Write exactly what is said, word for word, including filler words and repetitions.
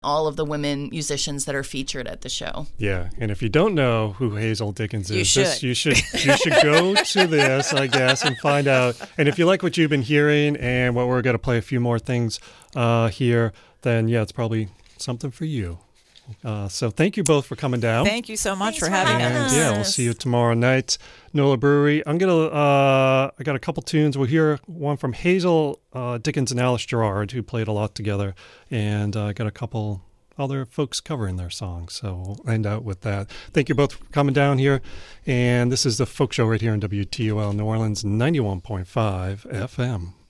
all of the women musicians that are featured at the show. Yeah, and if you don't know who Hazel Dickens is, You should. This, you should you should go to this, I guess, and find out. And if you like what you've been hearing and what we're going to play a few more things uh, here, then yeah, it's probably something for you. Uh, so thank you both for coming down. Thank you so much Thanks for for having having us. And yeah, we'll see you tomorrow night, NOLA Brewery. I'm gonna. Uh, I got a couple tunes. We'll hear one from Hazel uh, Dickens and Alice Gerard, who played a lot together, and I uh, got a couple other folks covering their songs. So we'll end out with that. Thank you both for coming down here. And this is the Folk Show right here on W T O L New Orleans ninety-one point five F M.